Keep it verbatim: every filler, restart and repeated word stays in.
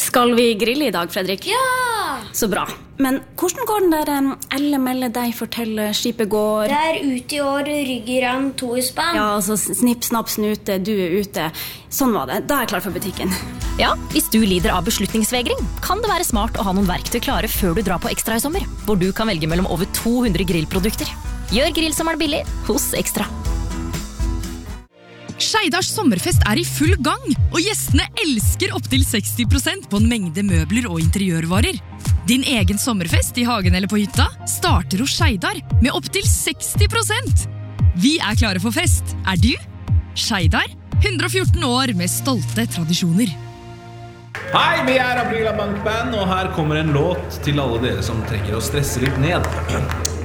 Skal vi grille I dag, Fredrik? Ja! Så bra. Men hvordan går den der um, Elle melde deg fortelle skipet går? Det er ute I år, rygger han to I spann. Ja, altså snipp, snapp, snute, du er ute. Sånn var det. Da er jeg klar for butikken. Ja, hvis du lider av beslutningsvegring, kan det være smart å ha noen verktøy klare før du drar på Ekstra I sommer, hvor du kan velge mellom over to hundre grillprodukter. Gjør grillsommeren billig hos Ekstra. Skeidars sommerfest er I full gang, og gjestene elsker opp til seksti prosent på en mengde møbler og interiørvarer. Din egen sommerfest I hagen eller på hytta starter hos Skeidar med opp til seksti prosent. Vi er klare for fest, er du? Skeidar, hundre og fjorten år med stolte tradisjoner. Hei, vi er Aprila Bank Band, og her kommer en låt til alle dere som trenger å stresse litt ned.